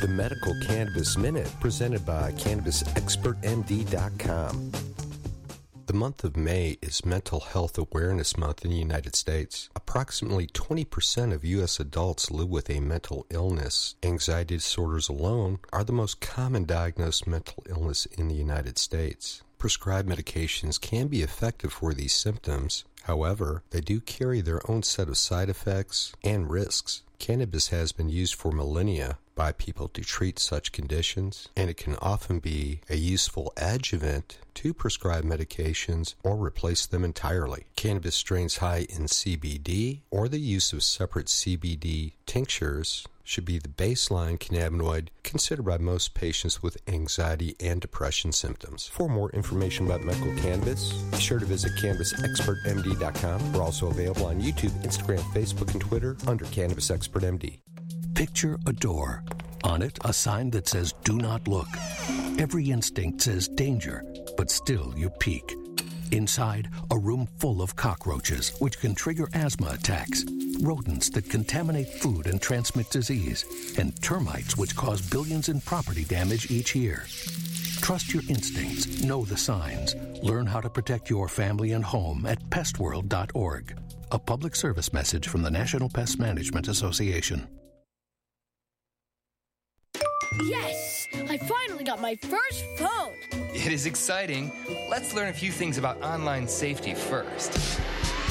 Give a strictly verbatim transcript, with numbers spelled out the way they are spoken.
the Medical Cannabis Minute, presented by Cannabis Expert M D dot com. The month of May is Mental Health Awareness Month in the United States. Approximately twenty percent of U S adults live with a mental illness. Anxiety disorders alone are the most common diagnosed mental illness in the United States. Prescribed medications can be effective for these symptoms. However, they do carry their own set of side effects and risks. Cannabis has been used for millennia by people to treat such conditions, and it can often be a useful adjuvant to prescribed medications or replace them entirely. Cannabis strains high in C B D or the use of separate C B D tinctures should be the baseline cannabinoid considered by most patients with anxiety and depression symptoms. For more information about medical cannabis, be sure to visit Cannabis Expert M D dot com. We're also available on YouTube, Instagram, Facebook, and Twitter under Cannabis Expert M D. Picture a door. On it, a sign that says, "Do not look." Every instinct says danger, but still you peek. Inside, a room full of cockroaches, which can trigger asthma attacks, rodents that contaminate food and transmit disease, and termites which cause billions in property damage each year. Trust your instincts, know the signs. Learn how to protect your family and home at pest world dot org. A public service message from the National Pest Management Association. Yes! I finally got my first phone! It is exciting. Let's learn a few things about online safety first.